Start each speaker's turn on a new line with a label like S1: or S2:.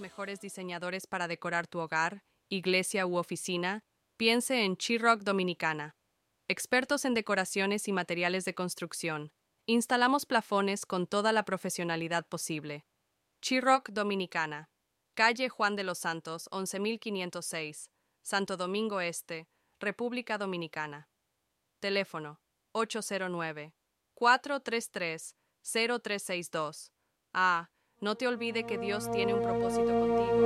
S1: mejores diseñadores para decorar tu hogar, iglesia u oficina, piense en Chiroc Dominicana. Expertos en decoraciones y materiales de construcción. Instalamos plafones con toda la profesionalidad posible. Chiroc Dominicana. Calle Juan de los Santos, 11506, Santo Domingo Este, República Dominicana. Teléfono: 809-433-0362. No te olvide que Dios tiene un propósito contigo.